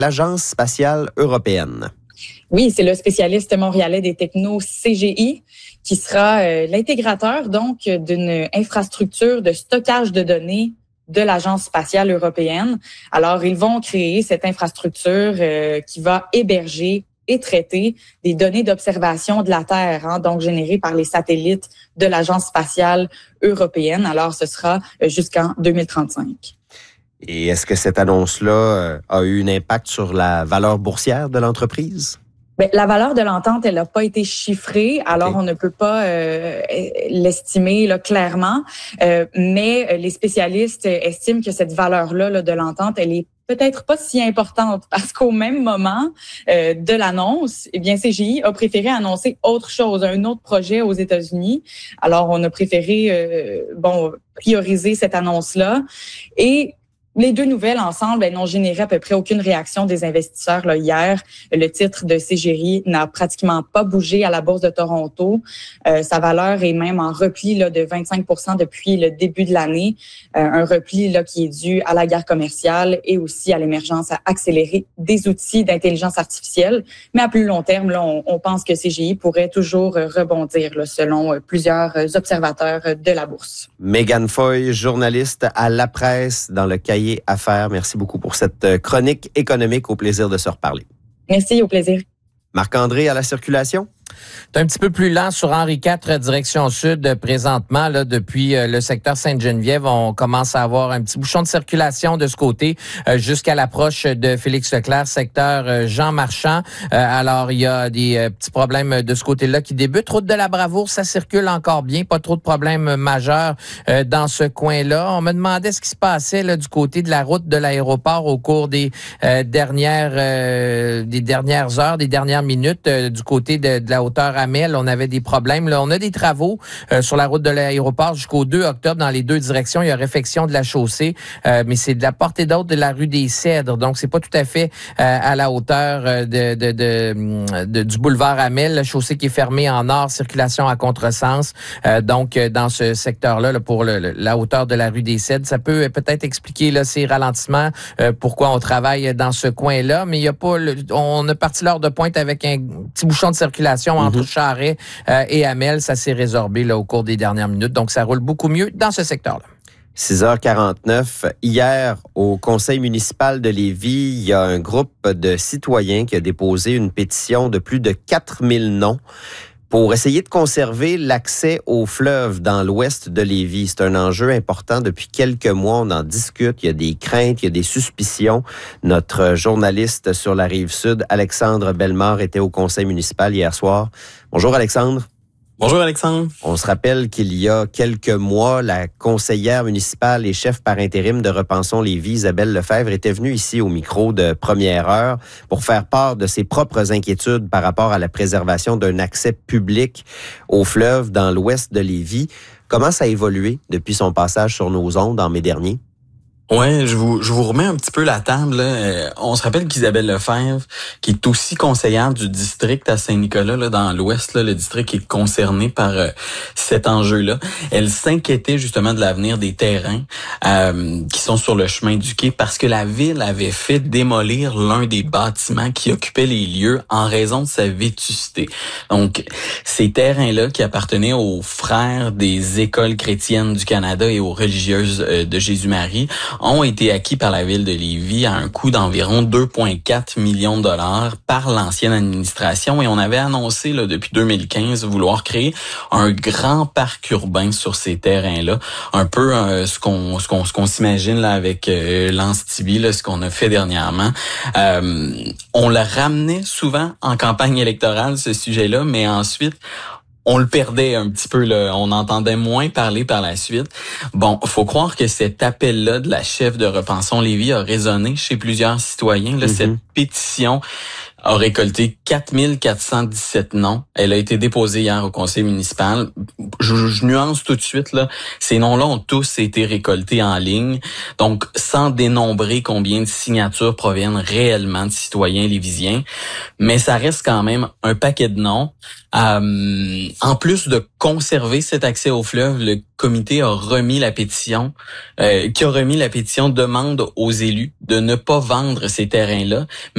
l'Agence spatiale européenne. Oui, c'est le spécialiste montréalais des technos CGI qui sera l'intégrateur donc d'une infrastructure de stockage de données de l'Agence spatiale européenne. Alors, ils vont créer cette infrastructure qui va héberger et traiter des données d'observation de la Terre, donc générées par les satellites de l'Agence spatiale européenne. Alors, ce sera jusqu'en 2035. Et est-ce que cette annonce-là a eu un impact sur la valeur boursière de l'entreprise? Bien, la valeur de l'entente, elle n'a pas été chiffrée, alors on ne peut pas l'estimer là, clairement, mais les spécialistes estiment que cette valeur-là de l'entente, elle est peut-être pas si importante parce qu'au même moment de l'annonce, eh bien CGI a préféré annoncer autre chose, un autre projet aux États-Unis. Alors on a préféré prioriser cette annonce-là et les deux nouvelles ensemble n'ont généré à peu près aucune réaction des investisseurs là, hier. Le titre de CGI n'a pratiquement pas bougé à la Bourse de Toronto. Sa valeur est même en repli là, de 25% depuis le début de l'année. Un repli là, qui est dû à la guerre commerciale et aussi à l'émergence accélérée des outils d'intelligence artificielle. Mais à plus long terme, là, on pense que CGI pourrait toujours rebondir là, selon plusieurs observateurs de la Bourse. Mégane Foy, journaliste à La Presse dans le Cahier Affaires. Merci beaucoup pour cette chronique économique. Au plaisir de se reparler. Merci, au plaisir. Marc-André à la circulation. C'est un petit peu plus lent sur Henri IV, direction sud, présentement. Là, depuis le secteur Sainte-Geneviève, on commence à avoir un petit bouchon de circulation de ce côté jusqu'à l'approche de Félix-Leclerc, secteur Jean Marchand. Alors, il y a des petits problèmes de ce côté-là qui débutent. Route de la Bravoure, ça circule encore bien. Pas trop de problèmes majeurs dans ce coin-là. On me demandait ce qui se passait là, du côté de la route de l'aéroport au cours des dernières heures, des dernières minutes. Du côté de la hauteur Amel, on avait des problèmes. Là, on a des travaux sur la route de l'aéroport jusqu'au 2 octobre dans les deux directions. Il y a réfection de la chaussée, mais c'est de la portée d'autre de la rue des Cèdres. Donc, c'est pas tout à fait à la hauteur du boulevard Amel. La chaussée qui est fermée en nord, circulation à contresens. Donc, dans ce secteur-là, là, pour la hauteur de la rue des Cèdres, ça peut peut-être expliquer là, ces ralentissements, pourquoi on travaille dans ce coin-là. Mais il y a pas, on a parti l'heure de pointe avec un petit bouchon de circulation entre Charest et Amel. Ça s'est résorbé là, au cours des dernières minutes. Donc, ça roule beaucoup mieux dans ce secteur-là. 6h49. Hier, au conseil municipal de Lévis, il y a un groupe de citoyens qui a déposé une pétition de plus de 4000 noms pour essayer de conserver l'accès au fleuve dans l'ouest de Lévis. C'est un enjeu important depuis quelques mois. On en discute. Il y a des craintes, il y a des suspicions. Notre journaliste sur la Rive-Sud, Alexandre Bellemare, était au conseil municipal hier soir. Bonjour Alexandre. Bonjour Alexandre. On se rappelle qu'il y a quelques mois, la conseillère municipale et chef par intérim de Repensons Lévis, Isabelle Lefebvre, était venue ici au micro de Première Heure pour faire part de ses propres inquiétudes par rapport à la préservation d'un accès public au fleuve dans l'ouest de Lévis. Comment ça a évolué depuis son passage sur nos ondes en mai dernier? Ouais, je vous remets un petit peu la table. Là. On se rappelle qu'Isabelle Lefebvre, qui est aussi conseillère du district à Saint-Nicolas, là, dans l'Ouest, là, le district qui est concerné par cet enjeu-là, elle s'inquiétait justement de l'avenir des terrains qui sont sur le chemin du quai parce que la ville avait fait démolir l'un des bâtiments qui occupait les lieux en raison de sa vétusté. Donc, ces terrains-là qui appartenaient aux frères des écoles chrétiennes du Canada et aux religieuses de Jésus-Marie ont été acquis par la ville de Lévis à un coût d'environ 2,4 millions de dollars par l'ancienne administration et on avait annoncé là, depuis 2015 vouloir créer un grand parc urbain sur ces terrains-là, un peu ce qu'on s'imagine là avec l'Anse-Tibi, là, ce qu'on a fait dernièrement. On le ramenait souvent en campagne électorale ce sujet-là, mais ensuite on le perdait un petit peu, là. On entendait moins parler par la suite. Bon, faut croire que cet appel-là de la chef de Repensons Lévis a résonné chez plusieurs citoyens. Là, cette pétition a récolté 4417 noms. Elle a été déposée hier au conseil municipal. Je nuance tout de suite, là. Ces noms-là ont tous été récoltés en ligne. Donc, sans dénombrer combien de signatures proviennent réellement de citoyens lévisiens. Mais ça reste quand même un paquet de noms. En plus de conserver cet accès au fleuve, le comité a remis la pétition, demande aux élus de ne pas vendre ces terrains-là,